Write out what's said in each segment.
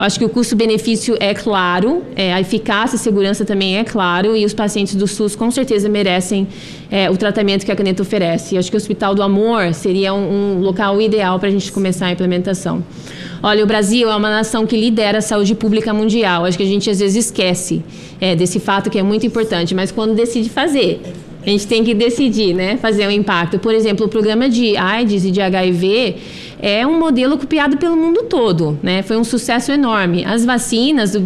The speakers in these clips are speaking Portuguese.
Acho que o custo-benefício é claro, a eficácia e segurança também é claro, e os pacientes do SUS com certeza merecem o tratamento que a caneta oferece. Acho que o Hospital do Amor seria um local ideal para a gente começar a implementação. Olha, o Brasil é uma nação que lidera a saúde pública mundial. Acho que a gente às vezes esquece desse fato que é muito importante, mas quando decide fazer, a gente tem que decidir, né, fazer um impacto. Por exemplo, o programa de AIDS e de HIV é um modelo copiado pelo mundo todo, né? Foi um sucesso enorme. As vacinas do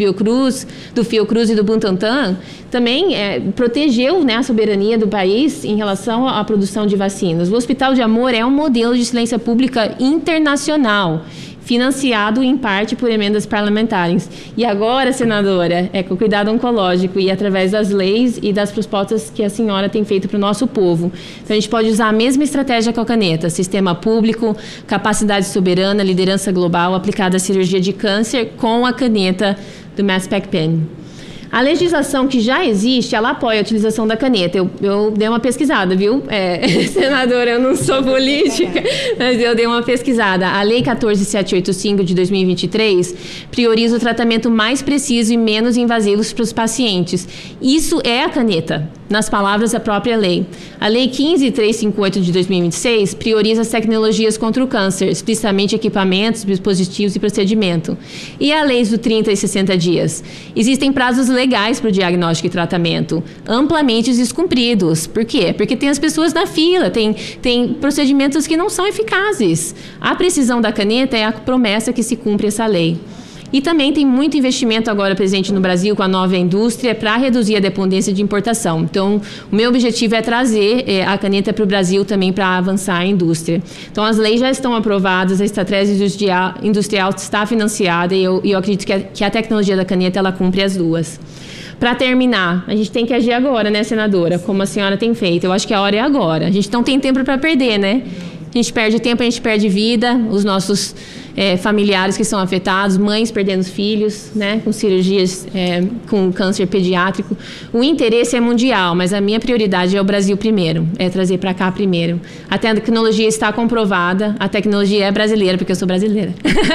Fiocruz e do Butantan também protegeu, né, a soberania do país em relação à produção de vacinas. O Hospital de Amor é um modelo de excelência pública internacional, financiado em parte por emendas parlamentares. E agora, senadora, com o cuidado oncológico e através das leis e das propostas que a senhora tem feito para o nosso povo. Então, a gente pode usar a mesma estratégia com a caneta: sistema público, capacidade soberana, liderança global aplicada à cirurgia de câncer com a caneta do Mass Spec Pen. A legislação que já existe, ela apoia a utilização da caneta. Eu dei uma pesquisada, viu? Senadora, eu não sou política, mas eu dei uma pesquisada. A Lei 14785 de 2023 prioriza o tratamento mais preciso e menos invasivos para os pacientes. Isso é a caneta, nas palavras da própria lei. A Lei 15358 de 2026 prioriza as tecnologias contra o câncer, explicitamente equipamentos, dispositivos e procedimento. E a Lei do 30 e 60 dias. Existem prazos legais para o diagnóstico e tratamento, amplamente descumpridos. Por quê? Porque tem as pessoas na fila, tem procedimentos que não são eficazes. A precisão da caneta é a promessa que se cumpre essa lei. E também tem muito investimento agora presente no Brasil com a nova indústria para reduzir a dependência de importação. Então, o meu objetivo é trazer a caneta para o Brasil também para avançar a indústria. Então, as leis já estão aprovadas, a estratégia industrial está financiada e eu acredito que a tecnologia da caneta ela cumpre as duas. Para terminar, a gente tem que agir agora, né, senadora? Como a senhora tem feito. Eu acho que a hora é agora. A gente não tem tempo para perder, né? A gente perde tempo, a gente perde vida, os nossos familiares que são afetados, mães perdendo filhos, né, com cirurgias, com câncer pediátrico. O interesse é mundial, mas a minha prioridade é o Brasil primeiro, é trazer para cá primeiro. A tecnologia está comprovada, a tecnologia é brasileira, porque eu sou brasileira.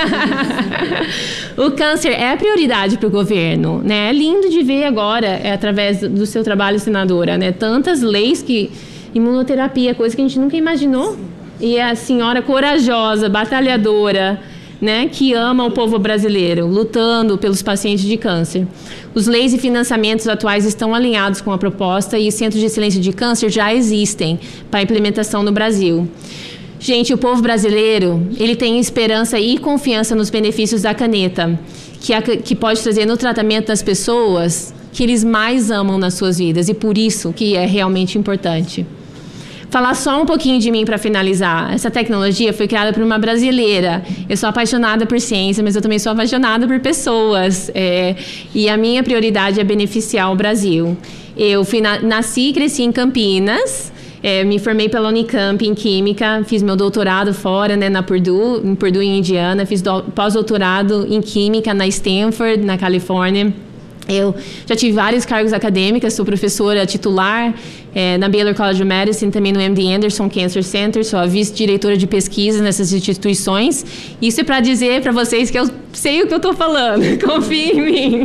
O câncer é a prioridade para o governo, né? É lindo de ver agora, através do seu trabalho, senadora, né, tantas leis que imunoterapia, coisa que a gente nunca imaginou. E a senhora corajosa, batalhadora, né, que ama o povo brasileiro, lutando pelos pacientes de câncer. Os leis e financiamentos atuais estão alinhados com a proposta e os centros de excelência de câncer já existem para implementação no Brasil. Gente, o povo brasileiro, ele tem esperança e confiança nos benefícios da caneta, que pode trazer no tratamento das pessoas que eles mais amam nas suas vidas, e por isso que é realmente importante. Falar só um pouquinho de mim para finalizar. Essa tecnologia foi criada por uma brasileira. Eu sou apaixonada por ciência, mas eu também sou apaixonada por pessoas. E a minha prioridade é beneficiar o Brasil. Eu nasci e cresci em Campinas. Me formei pela Unicamp em Química, fiz meu doutorado fora, né, em Purdue, em Indiana. Fiz pós-doutorado em Química na Stanford, na Califórnia. Eu já tive vários cargos acadêmicos, sou professora titular na Baylor College of Medicine, também no MD Anderson Cancer Center, sou a vice-diretora de pesquisa nessas instituições. Isso é para dizer para vocês que eu sei o que eu estou falando, confiem em mim.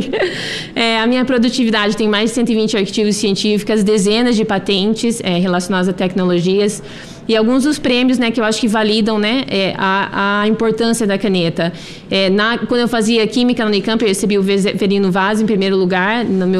A minha produtividade tem mais de 120 artigos científicos, dezenas de patentes relacionadas a tecnologias. E alguns dos prêmios, né, que eu acho que validam, né, a importância da caneta. Quando eu fazia química na Unicamp, eu recebi o Verino Vaz em primeiro lugar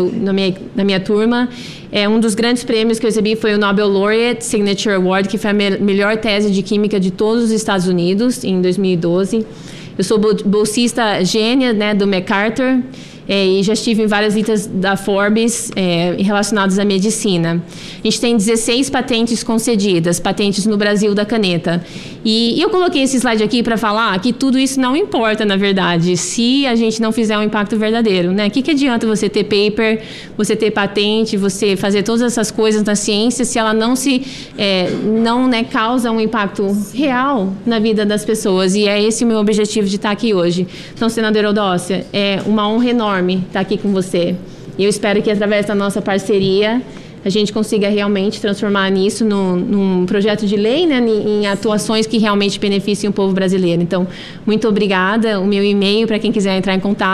na minha turma. Um dos grandes prêmios que eu recebi foi o Nobel Laureate Signature Award, que foi a melhor tese de química de todos os Estados Unidos, em 2012. Eu sou bolsista gênia, né, do MacArthur. E já estive em várias listas da Forbes relacionadas à medicina. A gente tem 16 patentes concedidas, patentes no Brasil da caneta. E eu coloquei esse slide aqui para falar que tudo isso não importa, na verdade, se a gente não fizer um impacto verdadeiro, né? O que adianta você ter paper, você ter patente, você fazer todas essas coisas na ciência se ela não causa um impacto real na vida das pessoas? E é esse o meu objetivo de estar aqui hoje. Então, senadora Eudócia, é uma honra enorme estar aqui com você. E eu espero que através da nossa parceria a gente consiga realmente transformar nisso num projeto de lei, né, em atuações que realmente beneficiem o povo brasileiro. Então, muito obrigada. O meu e-mail para quem quiser entrar em contato